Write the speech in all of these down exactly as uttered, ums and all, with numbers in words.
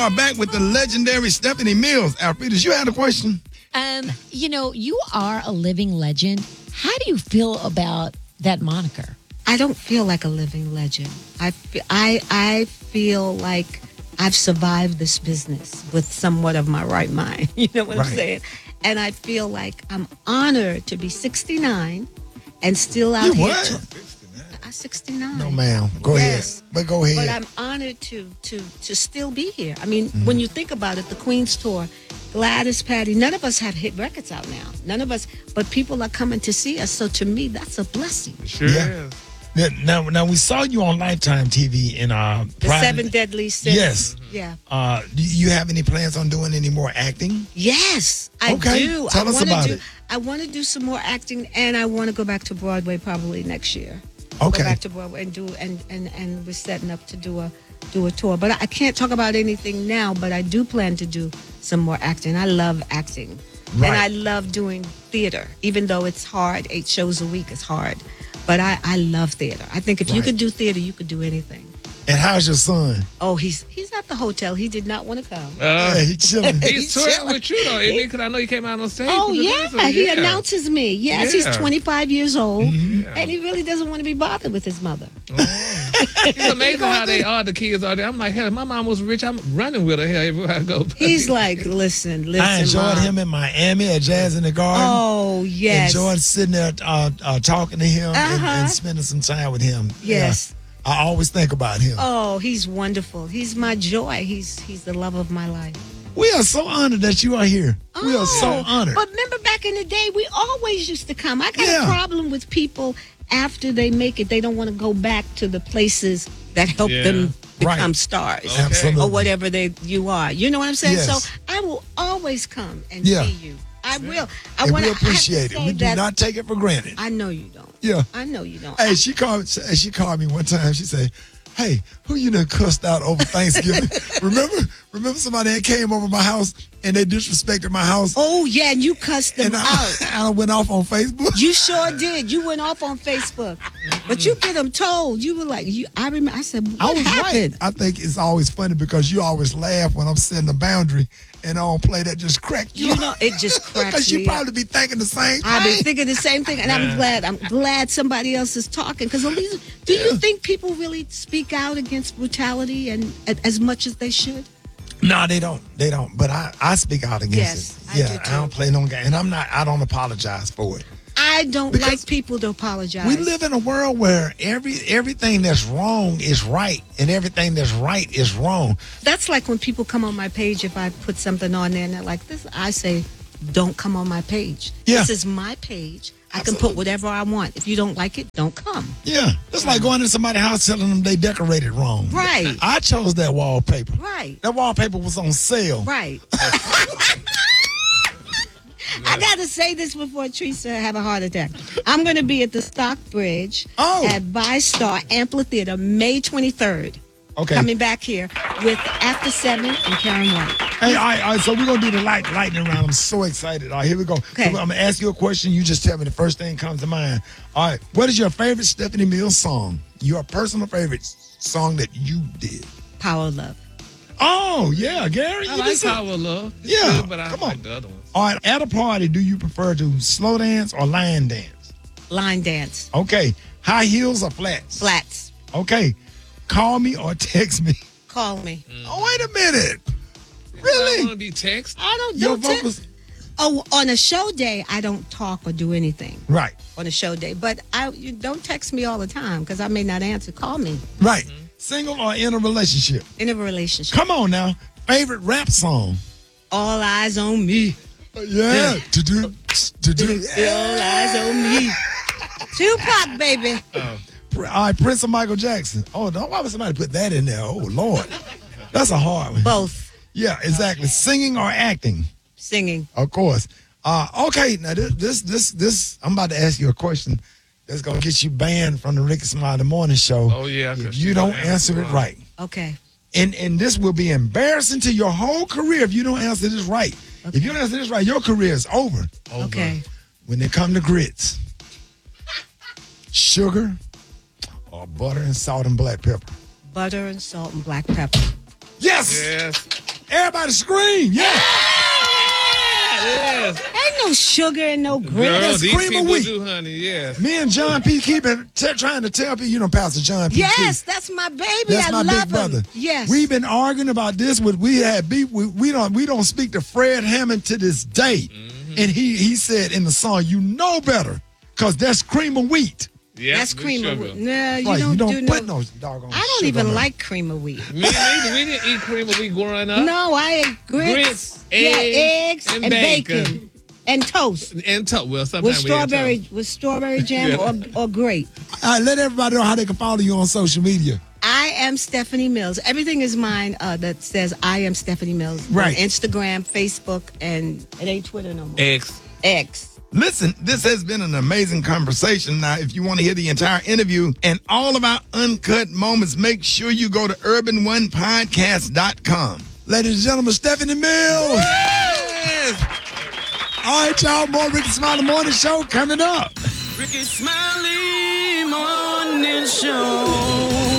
are back with the legendary Stephanie Mills. Alfredas, you had a question? Um, you know, you are a living legend. How do you feel about that moniker? I don't feel like a living legend. I, fe- I, I feel like I've survived this business with somewhat of my right mind. You know what Right. I'm saying? And I feel like I'm honored to be sixty-nine and still out You here. what? To- I'm sixty-nine. No, ma'am. Go Yes. ahead. But go ahead. But I'm honored to to to still be here. I mean, when you think about it, the Queen's Tour, Gladys, Patty, none of us have hit records out now. None of us, but people are coming to see us. So to me, that's a blessing. Sure Yeah. is. Now, now, now, we saw you on Lifetime T V in uh, The private- Seven Deadly Sins. Yes. Yeah. Uh, do you have any plans on doing any more acting? Yes, I Okay, do. tell I us wanna about do, it. I want to do some more acting, and I want to go back to Broadway probably next year. Okay. Go back to Broadway and do and and and we're setting up to do a do a tour. But I can't talk about anything now. But I do plan to do some more acting. I love acting, Right. and I love doing theater. Even though it's hard, eight shows a week is hard. But I, I love theater. I think if you Right. could do theater, you could do anything. And how's your son? Oh, he's he's at the hotel. He did not want to come. Uh, yeah, he chilling. he's he's touring chilling. with you, though, isn't he? Because I know he came out on stage. Oh with the yeah, dancers. he Yeah. announces me. Yes, Yeah. he's twenty-five years old, Mm-hmm. and he really doesn't want to be bothered with his mother. It's amazing how they are, the kids are there. I'm like, hell, my mom was rich. I'm running with her here everywhere I go. He's like, listen, listen, I enjoyed Mom. him in Miami at Jazz in the Garden. Oh yes, Enjoyed sitting there uh, uh, talking to him and, Uh-huh. and spending some time with him. Yes. Yeah. I always think about him. Oh, he's wonderful. He's my joy. He's he's the love of my life. We are so honored that you are here. We are so Oh, honored. But remember back in the day, we always used to come. I got Yeah. a problem with people after they make it. They don't want to go back to the places that helped Yeah. them become Right. stars. Okay. Absolutely. Or whatever they you are. You know what I'm saying? Yes. So I will always come and Yeah. see you. I will. I and want we to appreciate it. We do that not take it for granted. I know you don't. Yeah. I know you don't. Hey, she called. She called me one time. She said, "Hey, who you done cussed out over Thanksgiving? remember, remember somebody that came over my house and they disrespected my house, Oh yeah, and you cussed them and out. I, I went off on Facebook. You sure did. You went off on Facebook, but you get them told. You were like, you. I remember. I said, what I was happened? right. I think it's always funny because you always laugh when I'm setting a boundary and I don't play that just crack you. You know, it just cracks because you me up. probably be thinking the same thing. I've been thinking the same thing, and I'm glad. I'm glad somebody else is talking. Because at least, do you think people really speak out against brutality and as much as they should? No, they don't. They don't. But I, I speak out against Yes, it. I Yeah, do I don't too. play no game, and I'm not. I don't apologize for it. I don't Because like people to apologize. We live in a world where every everything that's wrong is right, and everything that's right is wrong. That's like when people come on my page. If I put something on there and they're like this, I say, "Don't come on my page. Yeah. This is my page. I can Absolutely. put whatever I want. If you don't like it, don't come." Yeah, it's like going to somebody's house telling them they decorated wrong. Right. I chose that wallpaper. Right. That wallpaper was on sale. Right. I gotta say this before Teresa have a heart attack. I'm gonna be at the Stockbridge Oh. at ViStar Amphitheater May twenty-third. Okay. Coming back here with After Seven and Karen White. Hey, all right, all right, so we're gonna do the light lightning round. I'm so excited. All right, here we go. Okay. I'm gonna ask you a question. You just tell me the first thing comes to mind. All right, what is your favorite Stephanie Mills song? Your personal favorite song that you did? Power of Love. Oh yeah, Gary. I you like did some- Power of Love. It's Yeah, good, but I come like on. the other ones. All right, at a party, do you prefer to slow dance or line dance? Line dance. Okay, high heels or flats? Flats. Okay, call me or text me. Call me. Oh, wait a minute. I don't Really? want to be text. I don't Your don't te- vocals? Oh, on a show day, I don't talk or do anything Right, on a show day. But I you don't text me all the time because I may not answer. Call me right. Single or in a relationship? in a relationship. Come on now. Favorite rap song? All eyes on me. Yeah. To do, to do. All eyes on me. Tupac, baby. All right, Prince or Michael Jackson? Oh, no, why would somebody put that in there? Oh, Lord. That's a hard one. Both. Yeah, exactly. Singing or acting? Singing. Of course. Uh, okay, now this, this, this, this, I'm about to ask you a question that's going to get you banned from the Ricky Smiley in the Morning Show. Oh, yeah, 'cause If you you don't don't answer answer it right. right. Okay. And and this will be embarrassing to your whole career if you don't answer this right. If you don't answer this right, your career is over. Over. Okay. When they come to grits, sugar or butter and salt and black pepper? Butter and salt and black pepper. Yes! Yes. Everybody scream. Yeah. Yes. Ain't no sugar and no Girl, grits. That's these cream of people wheat. do, honey. Yes. Me and John P. keep it, t- trying to tell people, you know, Pastor John P. Yes, too. that's my baby. That's I my love big brother. him. Yes. We've been arguing about this with we had beef. We, we don't we don't speak to Fred Hammond to this day. Mm-hmm. And he he said in the song, you know better, because that's cream of wheat. Yes, That's with cream of sugar. wheat. No, you Right, don't, you don't do put no. no doggone I don't sugar even on it. like cream of wheat. Me neither. We didn't eat cream of wheat growing up. No, I ate grits, Grits, yeah, eggs, eggs, and and, bacon. bacon. and toast And to- well, with sometimes we had strawberry toast. with strawberry jam Yeah. or or grape. All right, let everybody know how they can follow you on social media. I am Stephanie Mills. Everything is mine uh, that says I am Stephanie Mills. Right. On Instagram, Facebook, and it ain't Twitter no more. Eggs. X. Listen, this has been an amazing conversation. Now, if you want to hear the entire interview and all of our uncut moments, make sure you go to urban one podcast dot com. Ladies and gentlemen, Stephanie Mills. Yes. All right, y'all, more Ricky Smiley Morning Show coming up. Ricky Smiley Morning Show.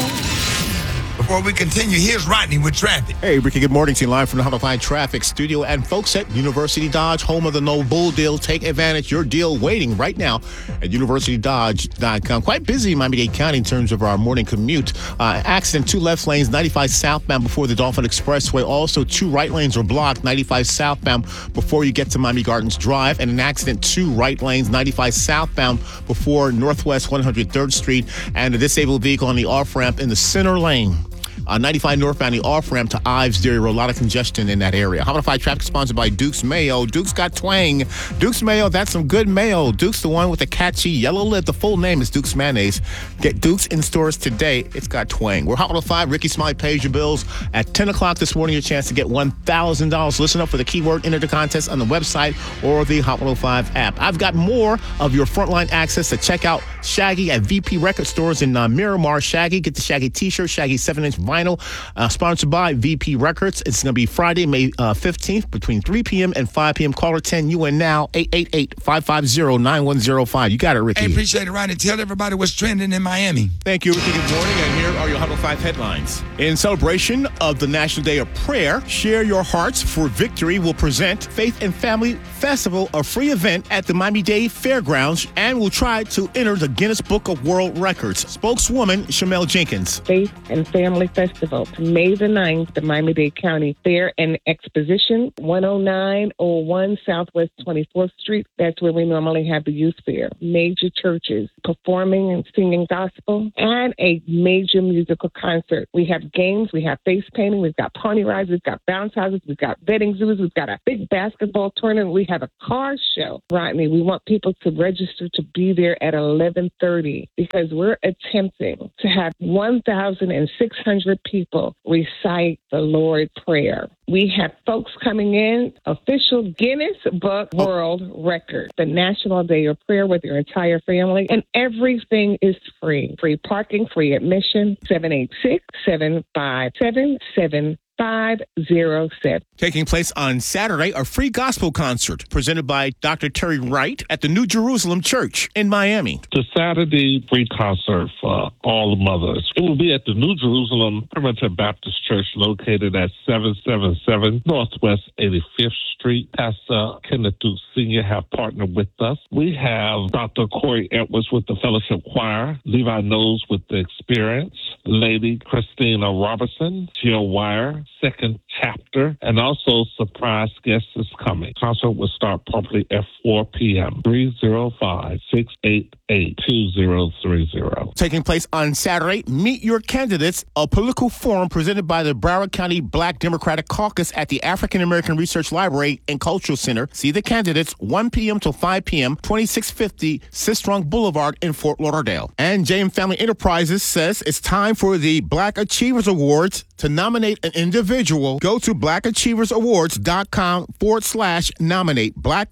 Before we continue, here's Rodney with traffic. Hey, Ricky, good morning to you live from the Hotline Traffic Studio. And folks at University Dodge, home of the No Bull deal, take advantage. Your deal waiting right now at university dodge dot com. Quite busy in Miami-Dade County in terms of our morning commute. Uh, accident, two left lanes, ninety-five southbound before the Dolphin Expressway. Also, two right lanes are blocked, ninety-five southbound before you get to Miami Gardens Drive. And an accident, two right lanes, ninety-five southbound before Northwest one hundred third Street. And a disabled vehicle on the off-ramp in the center lane. Uh, ninety-five northbound, the off-ramp to Ives Dairy Road. A lot of congestion in that area. Hot five traffic sponsored by Duke's Mayo. Duke's got twang. Duke's Mayo, that's some good mayo. Duke's the one with the catchy yellow lid. The full name is Duke's Mayonnaise. Get Duke's in stores today. It's got twang. We're Hot five. Ricky Smiley pays your bills. At ten o'clock this morning, your chance to get one thousand dollars. Listen up for the keyword. Enter the contest on the website or the Hot five app. I've got more of your frontline access to check out Shaggy at V P Record Stores in uh, Miramar. Shaggy, get the Shaggy t-shirt, Shaggy seven inch vinyl, uh, sponsored by V P Records. It's going to be Friday, May uh, fifteenth between three p.m. and five p.m. Caller ten, you in now, eight eight eight, five five zero, nine one zero five. You got it, Ricky. Hey, appreciate it, Rodney. Tell everybody what's trending in Miami. Thank you, Ricky. Good morning, and here are your Hot five headlines. In celebration of the National Day of Prayer, Share Your Hearts for Victory will present Faith and Family Festival, a free event at the Miami-Dade Fairgrounds, and will try to enter the Guinness Book of World Records. Spokeswoman Shamel Jenkins. Faith and Family Festival, May the ninth, the Miami-Dade County Fair and Exposition, one oh nine oh one Southwest twenty-fourth Street. That's where we normally have the youth fair. Major churches performing and singing gospel, and a major musical concert. We have games, we have face painting, we've got pony rides, we've got bounce houses, we've got betting zoos, we've got a big basketball tournament, we have a car show. Rodney, we want people to register to be there at eleven thirty because we're attempting to have one thousand six hundred people recite the Lord's Prayer. We have folks coming in, official Guinness Book World Record, the National Day of Prayer with your entire family, and everything is free. Free parking, free admission, seven eight six, seven five seven, seven five zero seven. Taking place on Saturday, a free gospel concert presented by Doctor Terry Wright at the New Jerusalem Church in Miami. The Saturday free concert for all the mothers. It will be at the New Jerusalem Primitive Baptist Church located at seven seventy-seven Northwest eighty-fifth Street. Pastor Kenneth Duke Senior have partnered with us. We have Doctor Corey Edwards with the Fellowship Choir, Levi Knowles with the Experience, Lady Christina Robertson, Jill Wire, Second Chapter, and also surprise guest is coming. Concert will start promptly at four p.m. three oh five, six eight eight, two oh three oh. Taking place on Saturday, Meet Your Candidates, a political forum presented by the Broward County Black Democratic Caucus at the African American Research Library and Cultural Center. See the candidates one p.m. till five p.m., twenty-six fifty Sistrunk Boulevard in Fort Lauderdale. And J M Family Enterprises says it's time for the Black Achievers Awards. To nominate an individual, go to blackachieversawards.com forward slash nominate.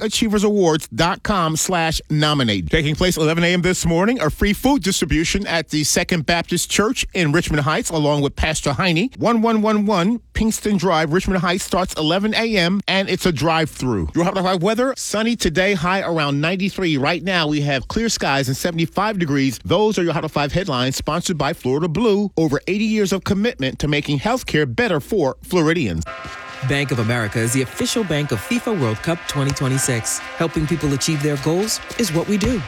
blackachieversawards.com slash nominate. Taking place eleven a.m. this morning, a free food distribution at the Second Baptist Church in Richmond Heights, along with Pastor Heine. eleven eleven Pinkston Drive, Richmond Heights, starts eleven a.m. and it's a drive-through. Your Hot five weather, sunny today, high around ninety-three. Right now, we have clear skies and seventy-five degrees. Those are your Hot five headlines, sponsored by Florida Blue. Over eighty years of commitment to making healthcare better for Floridians. Bank of America is the official bank of FIFA World Cup twenty twenty-six. Helping people achieve their goals is what we do.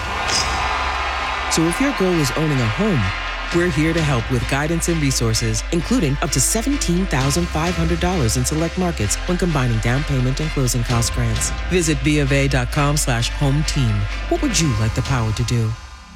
So if your goal is owning a home, we're here to help with guidance and resources, including up to seventeen thousand five hundred dollars in select markets when combining down payment and closing cost grants. Visit BofA.com slash home team. What would you like the power to do?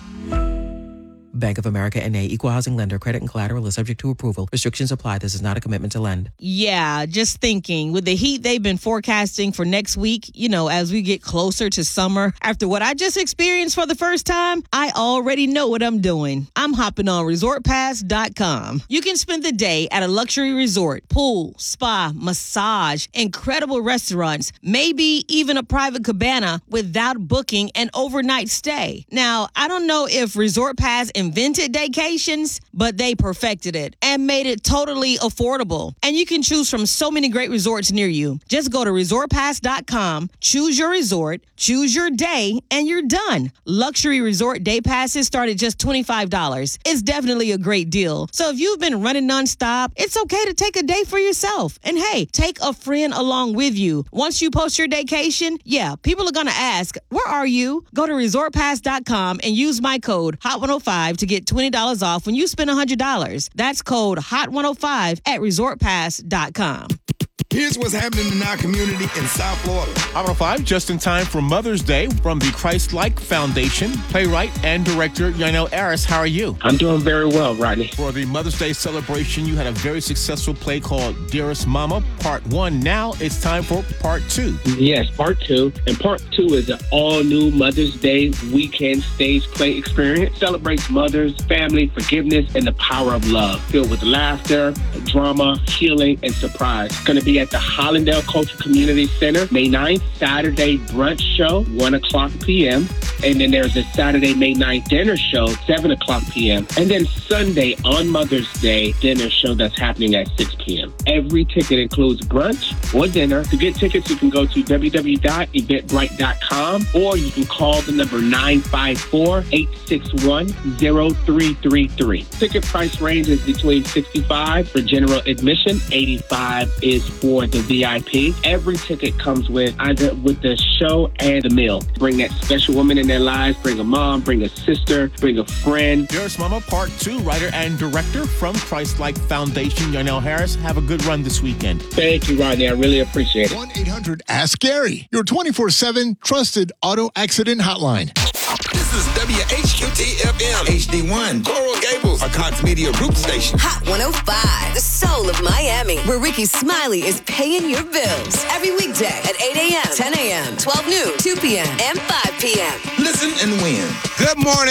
Bank of America N A, Equal Housing Lender. Credit and collateral is subject to approval. Restrictions apply. This is not a commitment to lend. Yeah, just thinking, with the heat they've been forecasting for next week, you know, as we get closer to summer, after what I just experienced for the first time, I already know what I'm doing. I'm hopping on resort pass dot com. You can spend the day at a luxury resort, pool, spa, massage, incredible restaurants, maybe even a private cabana without booking an overnight stay. Now, I don't know if Resort Pass invented vacations, but they perfected it and made it totally affordable. And you can choose from so many great resorts near you. Just go to resort pass dot com, choose your resort, choose your day, and you're done. Luxury resort day passes start at just twenty-five dollars. It's definitely a great deal. So if you've been running nonstop, it's okay to take a day for yourself. And hey, take a friend along with you. Once you post your vacation, yeah, people are going to ask, where are you? Go to resort pass dot com and use my code hot one oh five to get twenty dollars off when you spend one hundred dollars. That's code hot one oh five at resort pass dot com. Here's what's happening in our community in South Florida. Hot one oh five, just in time for Mother's Day from the Christ-Like Foundation. Playwright and director Yarnell Aris, how are you? I'm doing very well, Rodney. For the Mother's Day celebration, you had a very successful play called Dearest Mama, Part One. Now it's time for Part Two. Yes, Part Two. And Part Two is an all-new Mother's Day weekend stage play experience. Celebrates mothers, family, forgiveness, and the power of love. Filled with laughter, drama, healing, and surprise. It's going to be at the Hollandale Culture Community Center, May ninth, Saturday brunch show, one o'clock p.m. And then there's a Saturday, May ninth dinner show, seven o'clock p.m. And then Sunday on Mother's Day dinner show that's happening at six p.m. Every ticket includes brunch or dinner. To get tickets, you can go to w w w dot eventbrite dot com or you can call the number nine five four, eight six one, zero three three three. Ticket price range is between sixty-five dollars for general admission, eighty-five dollars is for the V I P. Every ticket comes with either with the show and the meal. Bring that special woman in their lives. Bring a mom, bring a sister, bring a friend. Dearest Mama, Part Two, writer and director from Christ-Like Foundation, Yarnell Harris. Have a good run this weekend. Thank you, Rodney. I really appreciate it. one eight hundred ask Gary, your twenty-four seven trusted auto accident hotline. This is W H Q T F M, H D one, Coral Gables, a Cox Media Group station. Hot one oh five, the soul of Miami, where Ricky Smiley is paying your bills. Every weekday at eight a.m., ten a.m., twelve noon, two p.m., and five p.m. Listen and win. Good morning.